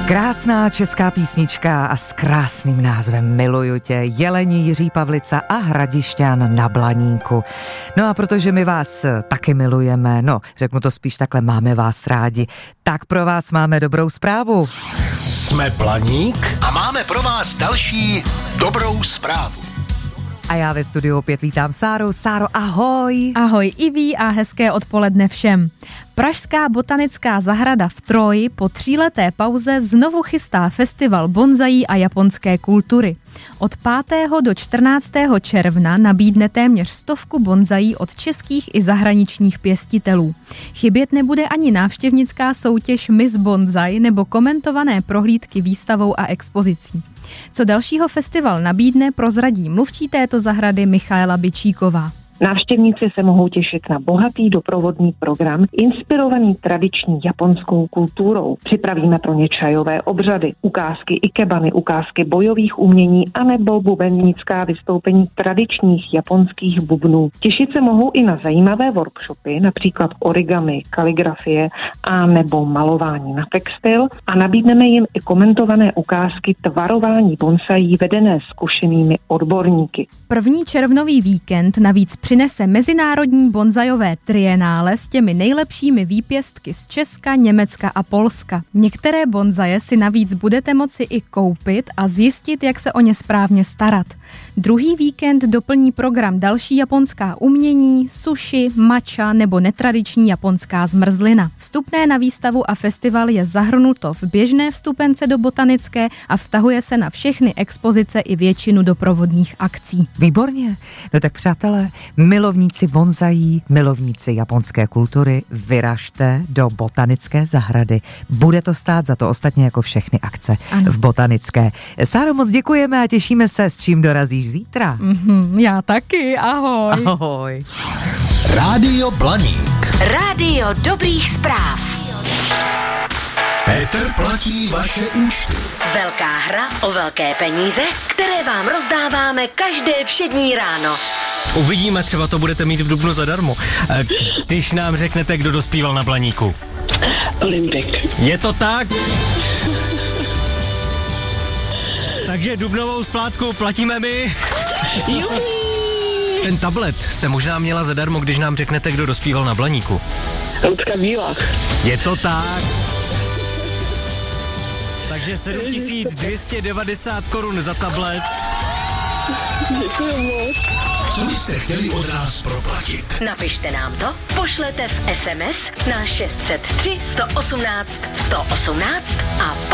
Krásná česká písnička a s krásným názvem Miluju tě, Jeleni, Jiří Pavlica a Hradišťan na Blaníku. No a protože my vás taky milujeme, řeknu to spíš takhle, máme vás rádi, tak pro vás máme dobrou zprávu. Jsme Blaník a máme pro vás další dobrou zprávu. A já ve studiu opět vítám Sáru. Sáro, ahoj. Ahoj Iví a hezké odpoledne všem. Pražská botanická zahrada v Troji po 3leté pauze znovu chystá festival bonsaí a japonské kultury. Od 5. do 14. června nabídne téměř 100 bonsaí od českých i zahraničních pěstitelů. Chybět nebude ani návštěvnická soutěž Miss Bonsai nebo komentované prohlídky výstavou a expozicí. Co dalšího festival nabídne, prozradí mluvčí této zahrady Michaela Bičíková. Návštěvníci se mohou těšit na bohatý doprovodný program inspirovaný tradiční japonskou kulturou. Připravíme pro ně čajové obřady, ukázky ikebany, ukázky bojových umění anebo bubenícká vystoupení tradičních japonských bubnů. Těšit se mohou i na zajímavé workshopy, například origami, kaligrafie a nebo malování na textil a nabídneme jim i komentované ukázky tvarování bonsaí vedené zkušenými odborníky. První červnový víkend navíc přinese mezinárodní bonsajové trienále s těmi nejlepšími výpěstky z Česka, Německa a Polska. Některé bonsaje si navíc budete moci i koupit a zjistit, jak se o ně správně starat. Druhý víkend doplní program další japonská umění, sushi, matcha nebo netradiční japonská zmrzlina. Vstupné na výstavu a festival je zahrnuto v běžné vstupence do botanické a vztahuje se na všechny expozice i většinu doprovodných akcí. Výborně. No tak přátelé, milovníci bonsaí, milovníci japonské kultury, vyražte do botanické zahrady. Bude to stát za to, ostatně jako všechny akce v botanické. Sáro, moc děkujeme a těšíme se, s čím dorazíš zítra. Já taky, ahoj. Ahoj. Rádio Blaník. Rádio dobrých zpráv. Petr platí vaše účty. Velká hra o velké peníze, které vám rozdáváme každé všední ráno. Uvidíme, třeba to budete mít v dubnu zadarmo. Když nám řeknete, kdo dospíval na Blaníku. Olympik. Je to tak? Takže dubnovou splátku platíme my. Ten tablet jste možná měla zadarmo, když nám řeknete, kdo dospíval na Blaníku. Lucka Bílá. Je to tak. Takže 7290 korun za tablet. Děkuji moc. Co byste chtěli od nás proplatit? Napište nám to, pošlete v SMS na 603 118 118 a